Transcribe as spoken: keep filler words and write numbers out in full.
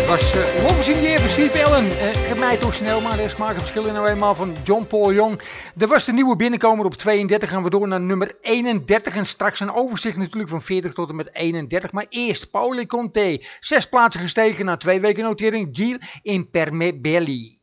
was uh, Lovers in the Air van Steve Allen. Uh, ik heb mij toch snel, maar er smaken verschillen nou eenmaal van John Paul Young. Er was de nieuwe binnenkomer op tweeëndertig. Gaan we door naar nummer eenendertig. En straks een overzicht natuurlijk van veertig tot en met eenendertig. Maar eerst Paul Conte. Zes plaatsen gestegen na twee weken notering. Gil in Per me belli.